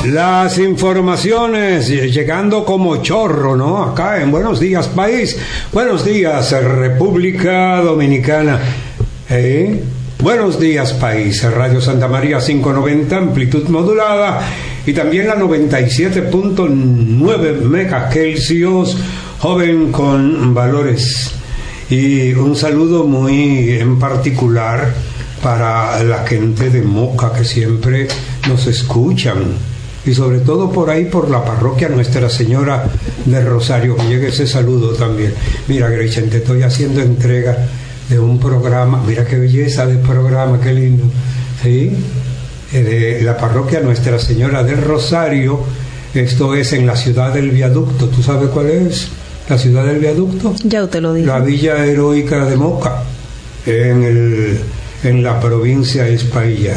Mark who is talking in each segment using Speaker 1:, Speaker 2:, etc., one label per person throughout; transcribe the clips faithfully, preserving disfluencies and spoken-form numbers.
Speaker 1: Las informaciones llegando como chorro, ¿no? Acá en Buenos Días País, Buenos Días República Dominicana, ¿eh? Buenos Días País, Radio Santa María quinientos noventa, amplitud modulada, y también la noventa y siete punto nueve megahercios, joven con valores. Y un saludo muy en particular para la gente de Moca que siempre nos escuchan, y sobre todo por ahí por la parroquia Nuestra Señora del Rosario, que llegue ese saludo también. Mira, Gretchen, te estoy haciendo entrega de un programa, mira qué belleza de programa, qué lindo, ¿sí? De la parroquia Nuestra Señora del Rosario. Esto es en la ciudad del Viaducto. ¿Tú sabes cuál es la ciudad del Viaducto?
Speaker 2: Ya usted lo dijo.
Speaker 1: La Villa Heroica de Moca, en el en la provincia de España.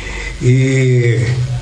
Speaker 1: Y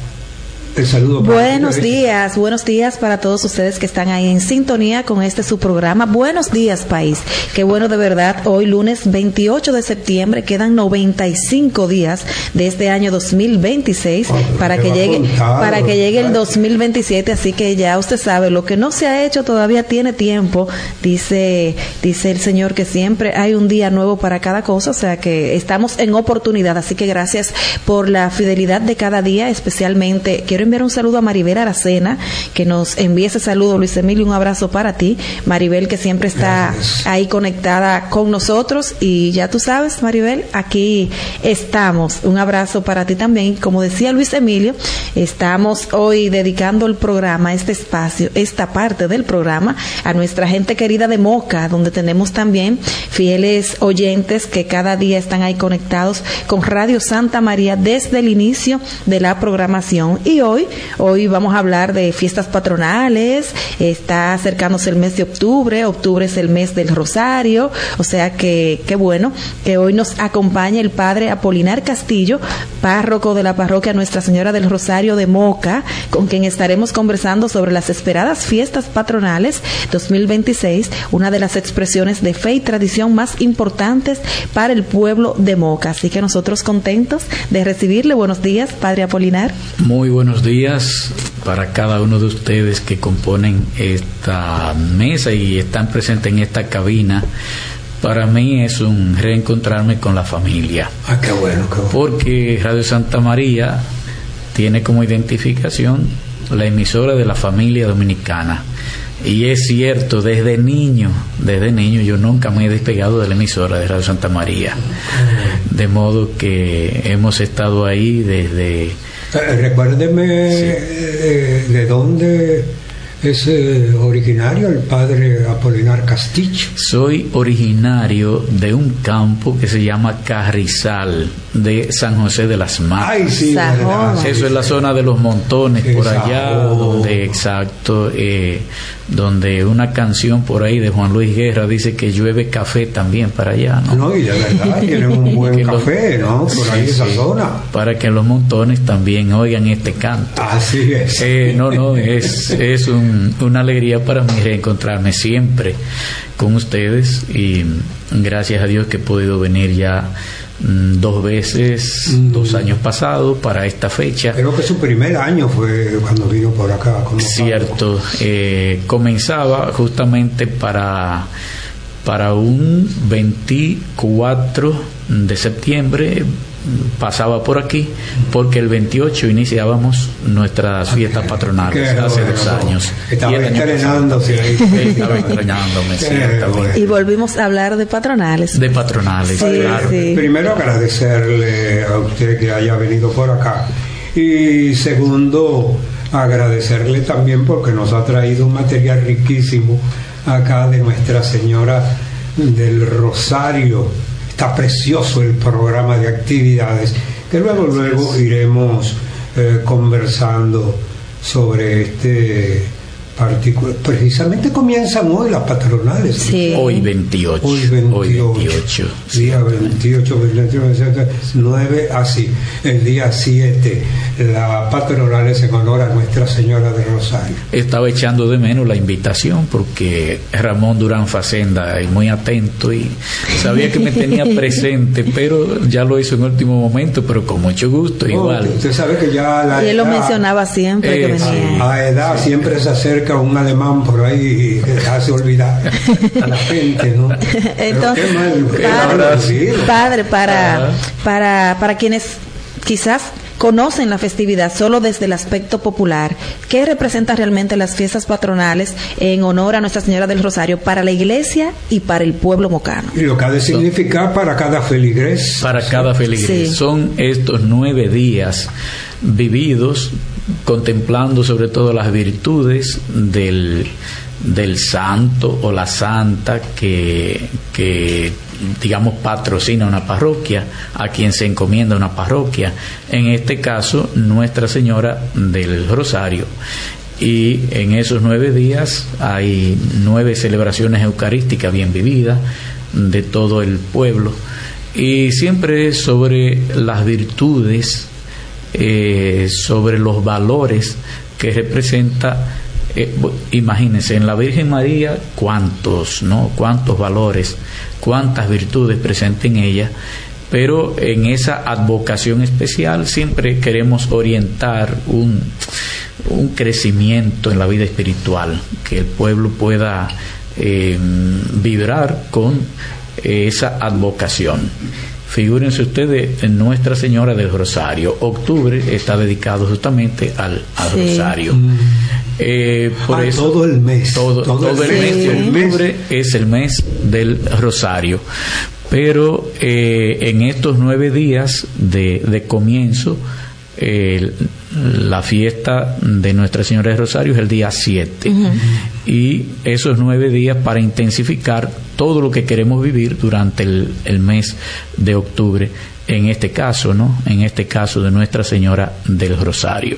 Speaker 1: el saludo para
Speaker 2: buenos ti, días, buenos días para todos ustedes que están ahí en sintonía con este su programa. Buenos días, país. Qué bueno, de verdad. Hoy lunes veintiocho de septiembre, quedan noventa y cinco días de este año dos mil veintiséis oh, para que llegue contado, para que llegue el dos mil veintisiete, así que ya usted sabe, lo que no se ha hecho todavía tiene tiempo. Dice dice el Señor que siempre hay un día nuevo para cada cosa, o sea que estamos en oportunidad, así que gracias por la fidelidad de cada día. Especialmente quiero enviar un saludo a Maribel Aracena, que nos envía ese saludo. Luis Emilio, un abrazo para ti, Maribel, que siempre está Gracias. ahí conectada con nosotros, y ya tú sabes, Maribel, aquí estamos. Un abrazo para ti también. Como decía Luis Emilio, estamos hoy dedicando el programa, este espacio, esta parte del programa, a nuestra gente querida de Moca, donde tenemos también fieles oyentes que cada día están ahí conectados con Radio Santa María desde el inicio de la programación. Y hoy Hoy, hoy vamos a hablar de fiestas patronales. Está acercándose el mes de octubre. Octubre es el mes del Rosario. O sea que, qué bueno que hoy nos acompañe el padre Apolinar Castillo, párroco de la parroquia Nuestra Señora del Rosario de Moca, con quien estaremos conversando sobre las esperadas fiestas patronales dos mil veintiséis, una de las expresiones de fe y tradición más importantes para el pueblo de Moca. Así que nosotros contentos de recibirle. Buenos días, padre Apolinar.
Speaker 3: Muy buenos días para cada uno de ustedes que componen esta mesa y están presentes en esta cabina. Para mí es un reencontrarme con la familia.
Speaker 1: Ah, qué bueno, qué bueno.
Speaker 3: Porque Radio Santa María tiene como identificación la emisora de la familia dominicana. Y es cierto, desde niño, desde niño yo nunca me he despegado de la emisora de Radio Santa María. De modo que hemos estado ahí desde...
Speaker 1: Recuérdeme sí. eh, de dónde es eh, originario el padre Apolinar Castillo.
Speaker 3: Soy originario de un campo que se llama Carrizal, de San José de las Matas.
Speaker 1: Ay, sí, verdad.
Speaker 3: Eso es la zona de los montones, por allá, donde, exacto, eh, donde una canción por ahí de Juan Luis Guerra dice que llueve café también para allá, ¿no?
Speaker 1: No, y de verdad tienen un buen café, ¿no? Por sí, ahí esa sí, zona.
Speaker 3: Para que los montones también oigan este canto.
Speaker 1: Así es.
Speaker 3: Eh, no, no, es, es un, una alegría para mí reencontrarme siempre con ustedes, y gracias a Dios que he podido venir ya dos veces, mm. dos años pasados para esta fecha.
Speaker 1: Creo que su primer año fue cuando vino por acá.
Speaker 3: Cierto, eh, comenzaba justamente para, para un veinticuatro de septiembre, pasaba por aquí, porque el veintiocho iniciábamos nuestras fiestas patronales hace dos años.
Speaker 1: Estaba estrenándose ahí.
Speaker 3: Estaba estrenándome, ciertamente.
Speaker 2: Y volvimos a hablar de patronales.
Speaker 3: De patronales,
Speaker 2: sí,
Speaker 3: claro.
Speaker 2: Sí.
Speaker 1: Primero, agradecerle a usted que haya venido por acá. Y segundo, agradecerle también porque nos ha traído un material riquísimo acá de Nuestra Señora del Rosario. Está precioso el programa de actividades que luego luego iremos eh, conversando sobre este particular. Precisamente comienzan hoy las patronales.
Speaker 2: Sí.
Speaker 3: Hoy veintiocho.
Speaker 1: Hoy veintiocho.
Speaker 3: Hoy veintiocho.
Speaker 1: Día veintiocho, veintinueve, nueve, así. El día siete, la patronal es en honor a Nuestra Señora del Rosario.
Speaker 3: Estaba echando de menos la invitación porque Ramón Durán Facenda es muy atento y sabía que me tenía presente, pero ya lo hizo en último momento, pero con mucho gusto, oh, igual.
Speaker 1: Usted sabe que ya la
Speaker 2: y él
Speaker 1: edad,
Speaker 2: lo mencionaba siempre eh, que venía.
Speaker 1: A edad siempre se acerca un alemán por ahí y hace olvidar a la gente, ¿no?
Speaker 2: Entonces,
Speaker 1: qué mal, qué
Speaker 2: padre, padre para, para, para quienes quizás conocen la festividad solo desde el aspecto popular, ¿qué representa realmente las fiestas patronales en honor a Nuestra Señora del Rosario para la iglesia y para el pueblo mocano?
Speaker 1: Y lo que ha de significar para cada feligres.
Speaker 3: Para cada feligres. Sí. Son estos nueve días vividos contemplando sobre todo las virtudes del, del santo o la santa que, que digamos patrocina una parroquia, a quien se encomienda una parroquia, en este caso Nuestra Señora del Rosario. Y en esos nueve días hay nueve celebraciones eucarísticas bien vividas de todo el pueblo, y siempre sobre las virtudes, eh, sobre los valores que representa. Eh, imagínense, en la Virgen María cuántos, ¿no? Cuántos valores, cuántas virtudes presenta en ella, pero en esa advocación especial siempre queremos orientar un, un crecimiento en la vida espiritual, que el pueblo pueda eh, vibrar con eh, esa advocación. Figúrense ustedes en Nuestra Señora del Rosario. Octubre está dedicado justamente al, al sí. Rosario. Mm. Eh, por
Speaker 1: ah,
Speaker 3: eso,
Speaker 1: todo el mes.
Speaker 3: Todo, todo, todo el, el mes de octubre es el mes del Rosario. Pero eh, en estos nueve días de, de comienzo, eh, la fiesta de Nuestra Señora del Rosario es el día siete. Uh-huh. Y esos nueve días para intensificar todo lo que queremos vivir durante el, el mes de octubre, en este caso, ¿no? En este caso de Nuestra Señora del Rosario.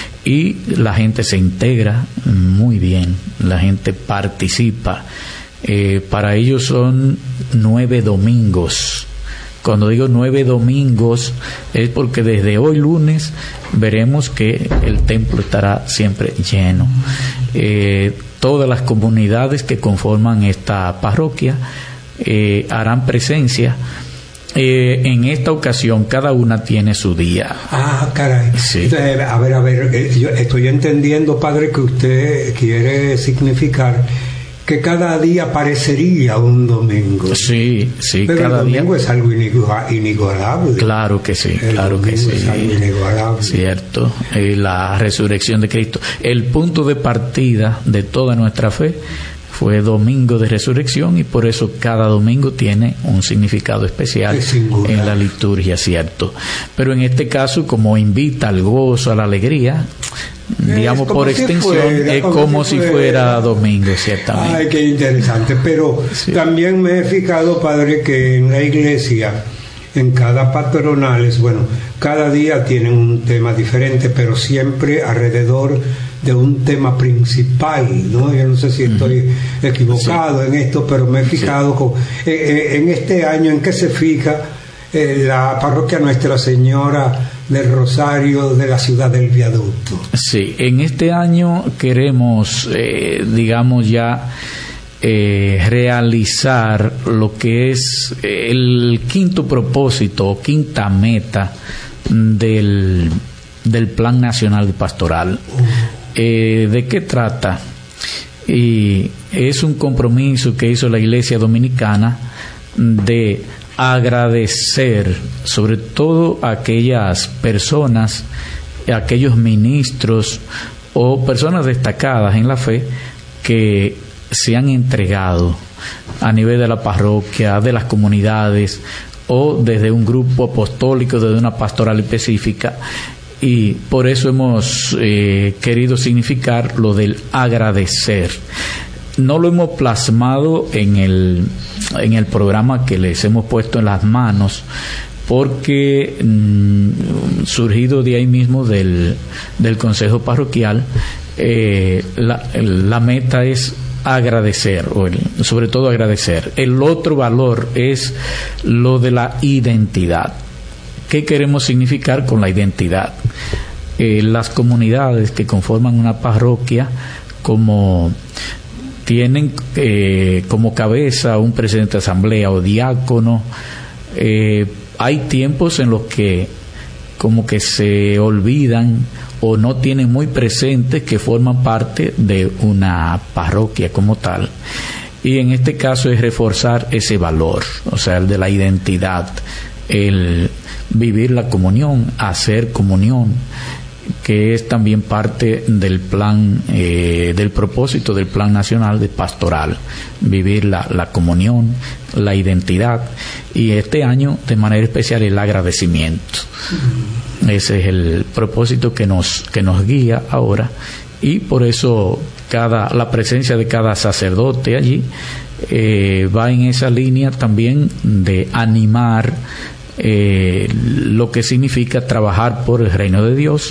Speaker 3: Y la gente se integra muy bien, la gente participa. Eh, para ellos son nueve domingos. Cuando digo nueve domingos es porque desde hoy lunes veremos que el templo estará siempre lleno. Eh, todas las comunidades que conforman esta parroquia eh, harán presencia. Eh, en esta ocasión cada una tiene su día.
Speaker 1: Ah, caray.
Speaker 3: Sí.
Speaker 1: Entonces, a ver, a ver, eh, yo estoy entendiendo, padre, que usted quiere significar que cada día parecería un domingo.
Speaker 3: Sí, sí,
Speaker 1: pero
Speaker 3: cada
Speaker 1: el domingo
Speaker 3: día
Speaker 1: es algo inigualable.
Speaker 3: Claro que sí, el claro que sí.
Speaker 1: Es algo inigualable.
Speaker 3: Cierto, eh, la resurrección de Cristo. El punto de partida de toda nuestra fe fue domingo de resurrección, y por eso cada domingo tiene un significado especial en la liturgia, cierto. Pero en este caso, como invita al gozo, a la alegría, digamos por extensión, si fuera, es como, como si, fuera. si fuera domingo, ciertamente.
Speaker 1: Ay, qué interesante. Pero sí. También me he fijado, padre, que en la iglesia, en cada patronales, bueno, cada día tienen un tema diferente, pero siempre alrededor de un tema principal, ¿no? Yo no sé si estoy uh-huh. equivocado sí. en esto, pero me he fijado sí. con, eh, eh, en este año en que se fija eh, la parroquia Nuestra Señora del Rosario de la ciudad del Viaducto.
Speaker 3: Sí, en este año queremos, eh, digamos ya, eh, realizar lo que es el quinto propósito o quinta meta del, del Plan Nacional Pastoral. Uh-huh. Eh, ¿De qué trata? Y es un compromiso que hizo la Iglesia Dominicana de agradecer sobre todo a aquellas personas, a aquellos ministros o personas destacadas en la fe que se han entregado a nivel de la parroquia, de las comunidades o desde un grupo apostólico, desde una pastoral específica. Y por eso hemos eh, querido significar lo del agradecer. No lo hemos plasmado en el, en el programa que les hemos puesto en las manos, porque mmm, surgido de ahí mismo del, del Consejo Parroquial, eh, la, la meta es agradecer, o el, sobre todo agradecer. El otro valor es lo de la identidad. ¿Qué queremos significar con la identidad? Eh, las comunidades que conforman una parroquia, como tienen eh, como cabeza un presidente de asamblea o diácono, eh, hay tiempos en los que como que se olvidan o no tienen muy presentes que forman parte de una parroquia como tal. Y en este caso es reforzar ese valor, o sea, el de la identidad, el vivir la comunión, hacer comunión, que es también parte del plan, eh, del propósito del Plan Nacional de Pastoral, vivir la, la comunión, la identidad, y este año de manera especial el agradecimiento. Ese es el propósito que nos, que nos guía ahora, y por eso cada, la presencia de cada sacerdote allí eh, va en esa línea también de animar Eh, lo que significa trabajar por el reino de Dios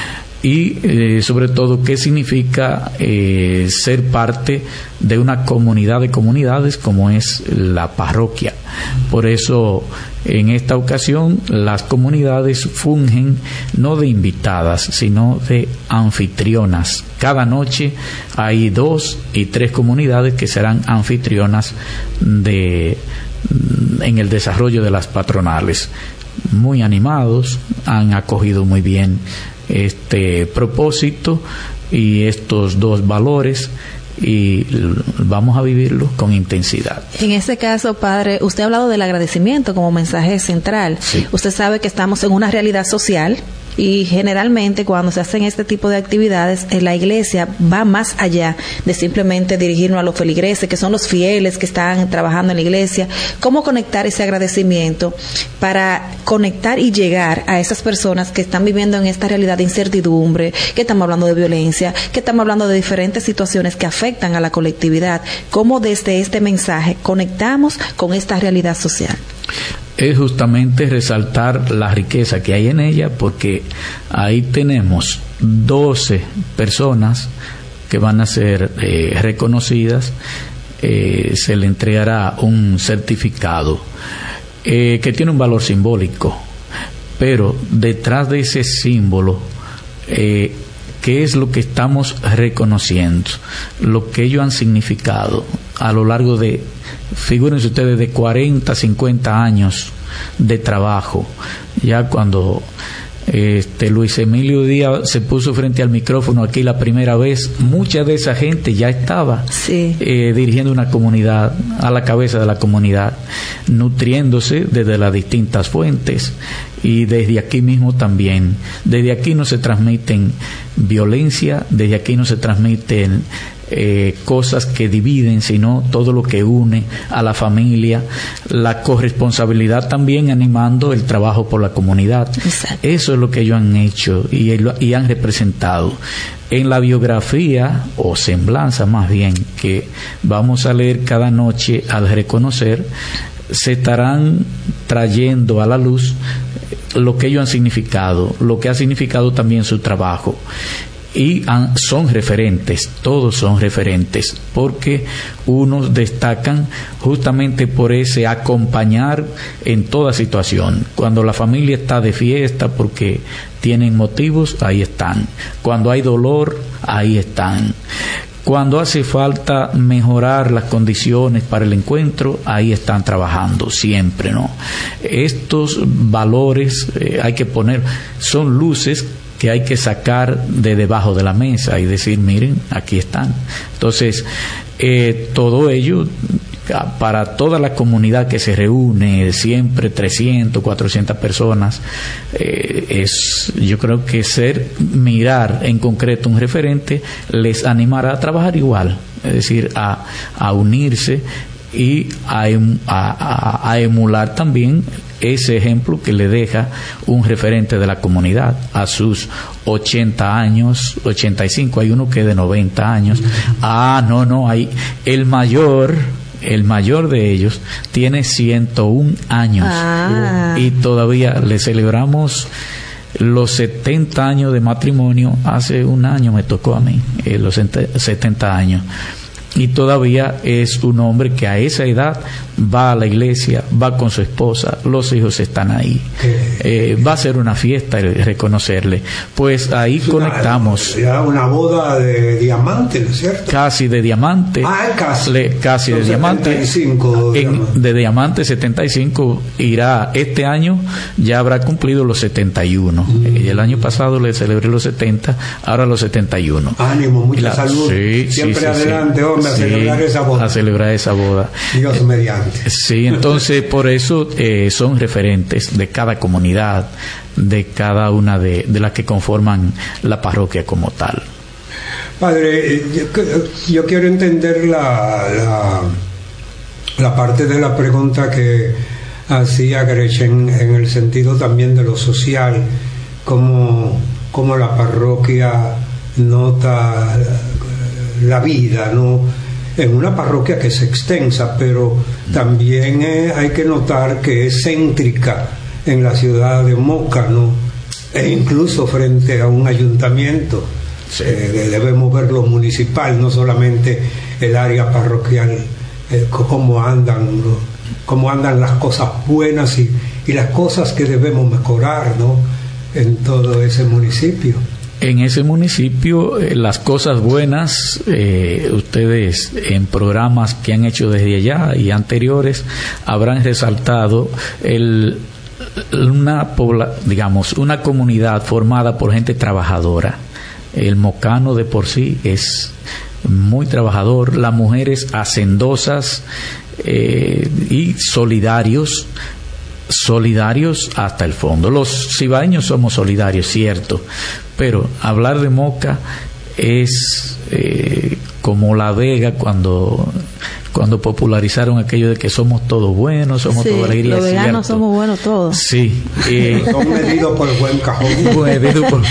Speaker 3: y eh, sobre todo qué significa eh, ser parte de una comunidad de comunidades como es la parroquia. Por eso en esta ocasión las comunidades fungen no de invitadas sino de anfitrionas. Cada noche hay dos y tres comunidades que serán anfitrionas de en el desarrollo de las patronales. Muy animados, han acogido muy bien este propósito y estos dos valores, y vamos a vivirlo con intensidad.
Speaker 2: En este caso, padre, usted ha hablado del agradecimiento como mensaje central.
Speaker 3: Sí.
Speaker 2: Usted sabe que estamos en una realidad social y generalmente cuando se hacen este tipo de actividades en la iglesia va más allá de simplemente dirigirnos a los feligreses, que son los fieles que están trabajando en la iglesia. ¿Cómo conectar ese agradecimiento para conectar y llegar a esas personas que están viviendo en esta realidad de incertidumbre, que estamos hablando de violencia, que estamos hablando de diferentes situaciones que afectan a la colectividad? ¿Cómo desde este mensaje conectamos con esta realidad social?
Speaker 3: Es justamente resaltar la riqueza que hay en ella, porque ahí tenemos doce personas que van a ser eh, reconocidas, eh, se le entregará un certificado eh, que tiene un valor simbólico, pero detrás de ese símbolo, eh, ¿qué es lo que estamos reconociendo? Lo que ellos han significado a lo largo de, figúrense ustedes, de cuarenta, cincuenta años de trabajo. Ya cuando este Luis Emilio Díaz se puso frente al micrófono aquí la primera vez, mucha de esa gente ya estaba
Speaker 2: sí.
Speaker 3: eh, dirigiendo una comunidad, a la cabeza de la comunidad, nutriéndose desde las distintas fuentes. Y desde aquí mismo también, desde aquí no se transmiten violencia, desde aquí no se transmiten eh, cosas que dividen, sino todo lo que une a la familia, la corresponsabilidad también animando el trabajo por la comunidad.
Speaker 2: Exacto.
Speaker 3: Eso es lo que ellos han hecho y, y han representado. En la biografía, o semblanza más bien, que vamos a leer cada noche al reconocer, se estarán trayendo a la luz lo que ellos han significado, lo que ha significado también su trabajo. Y han, son referentes, todos son referentes, porque unos destacan justamente por ese acompañar en toda situación. Cuando la familia está de fiesta porque tienen motivos, ahí están. Cuando hay dolor, ahí están. Cuando hace falta mejorar las condiciones para el encuentro, ahí están trabajando siempre, ¿no? Estos valores eh, hay que poner, son luces que hay que sacar de debajo de la mesa y decir, miren, aquí están. Entonces, eh, todo ello para toda la comunidad que se reúne, siempre trescientas, cuatrocientas personas, eh, es, yo creo que ser, mirar en concreto un referente les animará a trabajar igual, es decir, a, a unirse y a, a, a emular también ese ejemplo que le deja un referente de la comunidad a sus ochenta años, ochenta y cinco, hay uno que de noventa años. Ah, no, no, hay el mayor, el mayor de ellos tiene ciento uno años.
Speaker 2: Ah.
Speaker 3: Y todavía le celebramos los setenta años de matrimonio. Hace un año me tocó a mí, eh, los setenta años. y todavía es un hombre que a esa edad va a la iglesia, va con su esposa, los hijos están ahí, eh, va a ser una fiesta el reconocerle. Pues ahí es conectamos.
Speaker 1: Una, una boda de diamante, ¿no es cierto?
Speaker 3: Casi de diamante.
Speaker 1: Ah, casi.
Speaker 3: Le, casi de diamante.
Speaker 1: setenta y cinco,
Speaker 3: en, de diamante setenta y cinco irá este año, ya habrá cumplido los setenta y uno. Mm. El año pasado le celebré los setenta, ahora los setenta y uno.
Speaker 1: Ánimo, mucha la, salud. Sí, siempre sí, adelante, sí, hombre, a sí, celebrar esa boda.
Speaker 3: A celebrar esa boda.
Speaker 1: Dios eh, mediante.
Speaker 3: Sí, entonces por eso eh, son referentes de cada comunidad, de cada una de, de las que conforman la parroquia como tal.
Speaker 1: Padre, yo, yo quiero entender la, la, la parte de la pregunta que hacía Gretchen en el sentido también de lo social, cómo, cómo la parroquia nota la vida, ¿no? En una parroquia que es extensa, pero también eh, hay que notar que es céntrica en la ciudad de Moca, ¿no? E incluso frente a un ayuntamiento. Sí. Eh, debemos ver lo municipal, no solamente el área parroquial, eh, cómo andan, ¿no? Cómo andan las cosas buenas y, y las cosas que debemos mejorar, ¿no? En todo ese municipio.
Speaker 3: En ese municipio, eh, las cosas buenas, eh, ustedes en programas que han hecho desde allá y anteriores habrán resaltado el, una pobla, digamos, una comunidad formada por gente trabajadora. El mocano de por sí es muy trabajador, las mujeres hacendosas eh, y solidarios. solidarios hasta el fondo. Los cibaeños somos solidarios, cierto, pero hablar de Moca es eh, como La Vega cuando cuando popularizaron aquello de que somos todos buenos, somos
Speaker 2: sí,
Speaker 3: toda alegría.
Speaker 2: Los veganos somos buenos todos.
Speaker 3: Sí.
Speaker 1: Eh, son medidos por el buen cajón.
Speaker 3: Medidos por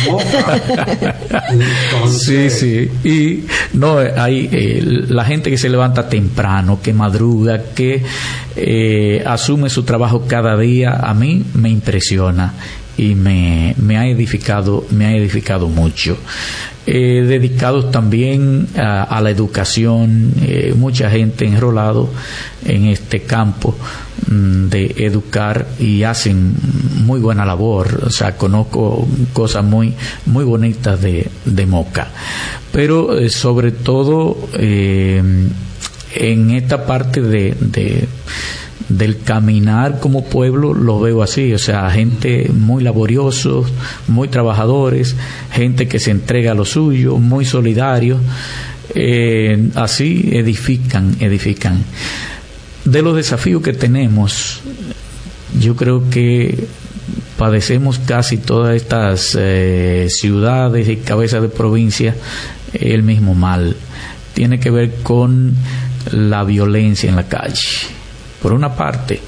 Speaker 3: Entonces... Sí, sí. Y no, hay eh, la gente que se levanta temprano, que madruga, que eh, asume su trabajo cada día, a mí me impresiona y me, me ha edificado, me ha edificado mucho. Eh, dedicados también a, a la educación, eh, mucha gente enrolado en este campo mm, de educar y hacen muy buena labor. O sea, conozco cosas muy muy bonitas de, de Moca, pero eh, sobre todo eh, en esta parte de, de del caminar como pueblo lo veo así, o sea, gente muy laboriosos, muy trabajadores, gente que se entrega a lo suyo, muy solidarios, eh, así edifican, edifican. De los desafíos que tenemos, yo creo que padecemos casi todas estas eh, ciudades y cabezas de provincia el mismo mal. Tiene que ver con la violencia en la calle. Por una parte,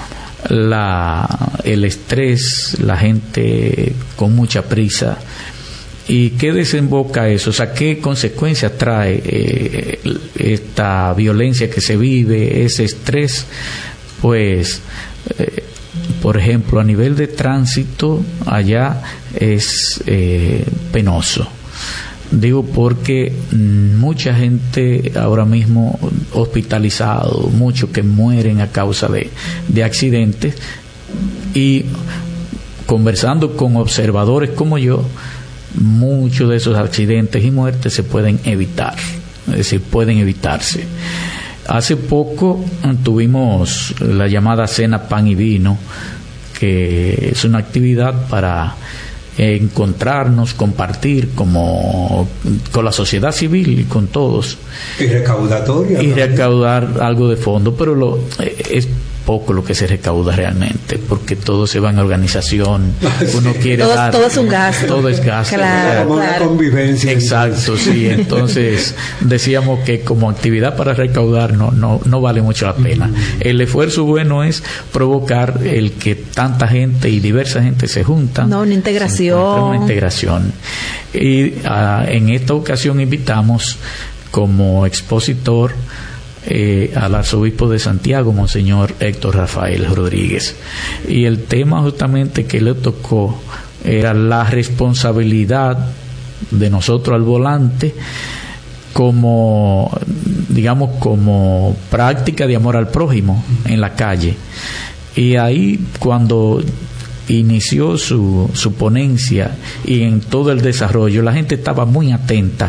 Speaker 3: la, el estrés, la gente con mucha prisa. ¿Y qué desemboca eso? O sea, ¿qué consecuencias trae eh, esta violencia que se vive, ese estrés? Pues, eh, por ejemplo, a nivel de tránsito, allá es eh, penoso. Digo porque mucha gente ahora mismo hospitalizado, muchos que mueren a causa de, de accidentes, y conversando con observadores como yo, muchos de esos accidentes y muertes se pueden evitar, es decir, pueden evitarse. Hace poco tuvimos la llamada Cena Pan y Vino, que es una actividad para encontrarnos, compartir como con la sociedad civil y con todos,
Speaker 1: y recaudatoria
Speaker 3: y
Speaker 1: ¿no?
Speaker 3: recaudar algo de fondo, pero lo es poco lo que se recauda realmente, porque todo se va en organización. Uno quiere
Speaker 2: todo,
Speaker 3: dar,
Speaker 2: todo es un gasto,
Speaker 3: todo es gasto,
Speaker 2: claro,
Speaker 1: como
Speaker 2: claro.
Speaker 1: Una convivencia.
Speaker 3: Exacto, sí. Entonces decíamos que como actividad para recaudar no no no vale mucho la pena. Mm. El esfuerzo bueno es provocar el que tanta gente y diversa gente se juntan.
Speaker 2: No, una integración.
Speaker 3: Una integración. Y uh, en esta ocasión invitamos como expositor Eh, al arzobispo de Santiago, Monseñor Héctor Rafael Rodríguez, y el tema justamente que le tocó era la responsabilidad de nosotros al volante como, digamos, como práctica de amor al prójimo en la calle. Y ahí, cuando inició su, su ponencia y en todo el desarrollo, la gente estaba muy atenta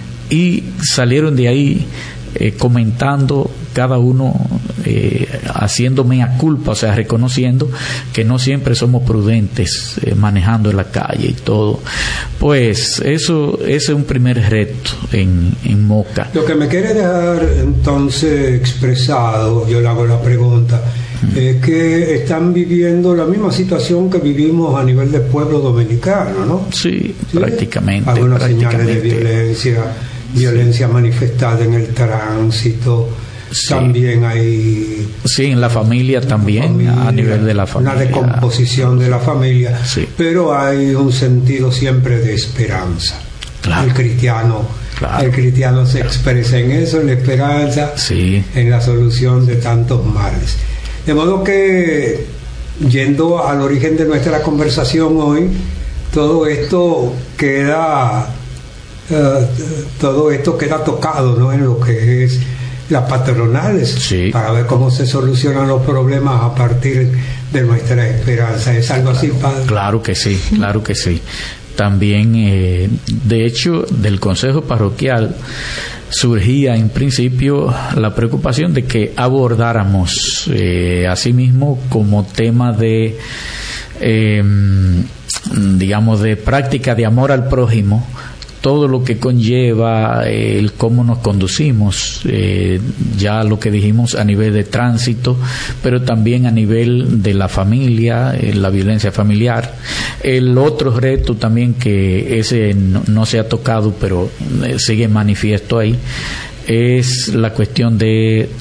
Speaker 3: y salieron de ahí eh, comentando, cada uno eh, haciendo mea culpa, o sea, reconociendo que no siempre somos prudentes eh, manejando en la calle y todo. Pues eso, ese es un primer reto en, en Moca.
Speaker 1: Lo que me quiere dejar entonces expresado, yo le hago la pregunta, es que están viviendo la misma situación que vivimos a nivel del pueblo dominicano, ¿no?
Speaker 3: Sí, ¿sí? prácticamente.
Speaker 1: Algunas
Speaker 3: prácticamente.
Speaker 1: señales de violencia, violencia sí. manifestada en el tránsito. Sí. También hay...
Speaker 3: Sí, en la familia también, familia, a nivel de la familia.
Speaker 1: Una descomposición de la familia,
Speaker 3: sí.
Speaker 1: pero hay un sentido siempre de esperanza.
Speaker 3: Claro.
Speaker 1: El cristiano... Claro. El cristiano se expresa en eso, en la esperanza,
Speaker 3: sí.
Speaker 1: en la solución de tantos males. De modo que, yendo al origen de nuestra conversación hoy, todo esto queda, uh, todo esto queda tocado, ¿no?, en lo que es las patronales,
Speaker 3: sí.
Speaker 1: para ver cómo se solucionan los problemas a partir de nuestra esperanza. ¿Es algo así, padre?
Speaker 3: Claro que sí, claro que sí. También, eh, de hecho, del Consejo Parroquial surgía en principio la preocupación de que abordáramos eh, asimismo como tema de, eh, digamos, de práctica de amor al prójimo, todo lo que conlleva eh, el cómo nos conducimos, eh, ya lo que dijimos a nivel de tránsito, pero también a nivel de la familia, eh, la violencia familiar. El otro reto también, que ese no, no se ha tocado, pero eh, sigue manifiesto ahí, es la cuestión de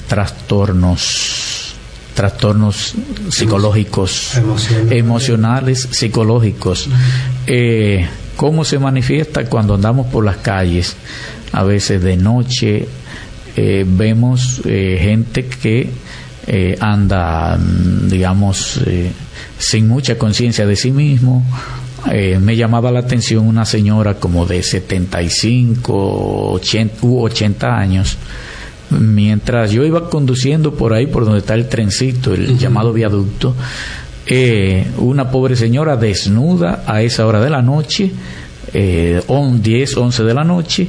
Speaker 3: trastornos trastornos psicológicos,
Speaker 1: emocionales,
Speaker 3: emocionales psicológicos. Eh, ¿Cómo se manifiesta? Cuando andamos por las calles, a veces de noche, eh, vemos eh, gente que eh, anda, digamos, eh, sin mucha conciencia de sí mismo. Eh, me llamaba la atención una señora como de setenta y cinco, ochenta, u ochenta años. Mientras yo iba conduciendo por ahí, por donde está el trencito, el uh-huh. llamado viaducto, Eh, una pobre señora desnuda a esa hora de la noche, eh, diez, once de la noche,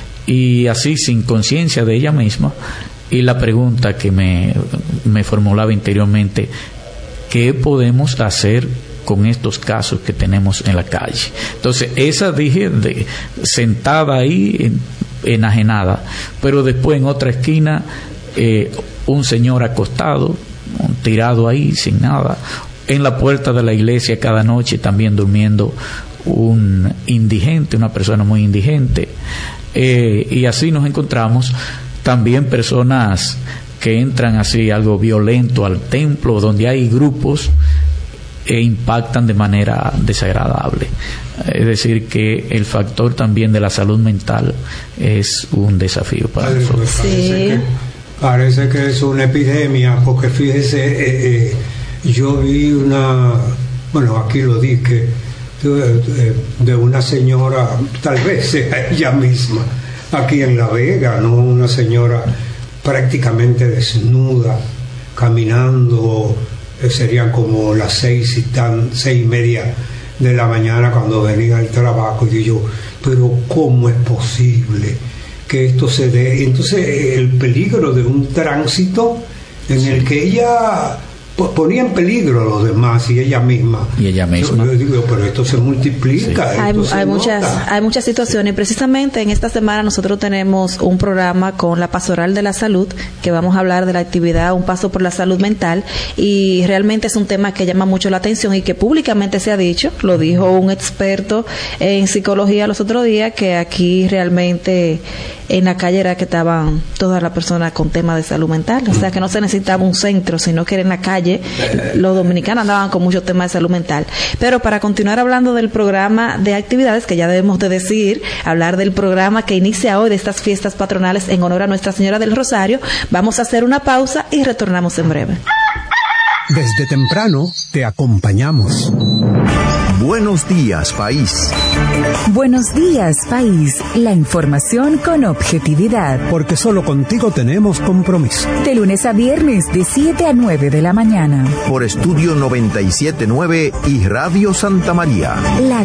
Speaker 3: y así sin conciencia de ella misma. Y la pregunta que me, me formulaba interiormente, ¿qué podemos hacer con estos casos que tenemos en la calle? Entonces, esa dije, de, sentada ahí, en, enajenada, pero después en otra esquina, eh, un señor acostado, tirado ahí sin nada. En la puerta de la iglesia cada noche también durmiendo un indigente, una persona muy indigente. Eh, y así nos encontramos también personas que entran así algo violento al templo, donde hay grupos e impactan de manera desagradable. Es decir, que el factor también de la salud mental es un desafío para
Speaker 1: Padre,
Speaker 3: nosotros.
Speaker 1: Pues parece, sí. que, parece que es una epidemia, porque fíjese, eh, eh, yo vi una, bueno, aquí lo dije, de, de una señora, tal vez sea ella misma, aquí en La Vega, ¿no? Una señora prácticamente desnuda, caminando, eh, serían como las seis y tan, seis y media de la mañana cuando venía al trabajo, y yo, pero ¿cómo es posible que esto se dé? Entonces, el peligro de un tránsito en sí. el que ella ponía en peligro a los demás y ella misma.
Speaker 3: Y ella misma.
Speaker 1: Yo digo, pero esto se multiplica.
Speaker 2: Sí. Hay,
Speaker 1: esto se
Speaker 2: hay muchas, hay muchas situaciones. Precisamente en esta semana nosotros tenemos un programa con la Pastoral de la Salud, que vamos a hablar de la actividad Un Paso por la Salud Mental, y realmente es un tema que llama mucho la atención y que públicamente se ha dicho. Lo dijo un experto en psicología los otros días, que aquí realmente en la calle era que estaban todas las personas con temas de salud mental, o sea que no se necesitaba un centro, sino que era en la calle los dominicanos andaban con muchos temas de salud mental. Pero para continuar hablando del programa de actividades, que ya debemos de decir, hablar del programa que inicia hoy de estas fiestas patronales en honor a Nuestra Señora del Rosario, vamos a hacer una pausa y retornamos en breve.
Speaker 4: Desde temprano te acompañamos. Buenos Días, País.
Speaker 5: Buenos Días, País. La información con objetividad.
Speaker 1: Porque solo contigo tenemos compromiso.
Speaker 5: De lunes a viernes, de siete a nueve de la mañana.
Speaker 4: Por Estudio noventa y siete punto nueve y Radio Santa María.
Speaker 5: La